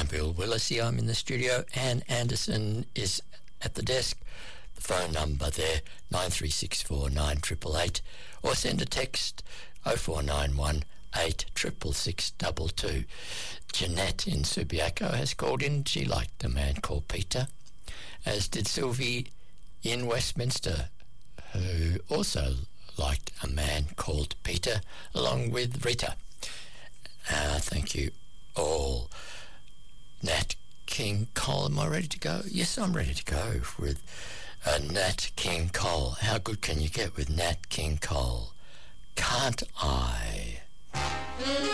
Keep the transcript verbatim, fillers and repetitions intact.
I'm Bill Willesee. I'm in the studio. Anne Anderson is at the desk. The phone number there, nine three six four nine eight eight eight, or send a text oh four nine one eight six six six two two. Jeanette in Subiaco has called in. She liked a man called Peter, as did Sylvie in Westminster, who also liked a man called Peter, along with Rita. Uh, thank you all. Nat King Cole, am I ready to go? Yes, I'm ready to go with uh, Nat King Cole. How good can you get with Nat King Cole? Can't I?